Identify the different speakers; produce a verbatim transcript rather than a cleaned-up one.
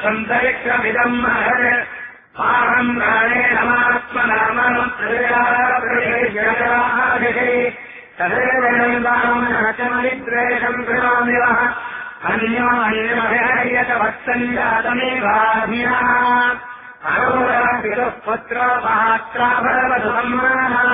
Speaker 1: सन्तरिक्षमिदम् महत् पाहम् प्राणेन मात्मनामनुत्रियादिशे तदेव नैवामनचमनिद्वेषम् कृणामि वः अन्योन्यमभिहर्यतवत्सञ्जातमेवाभिना अरोरः पितुः पुत्रो महात्रा भवतु सम्मानः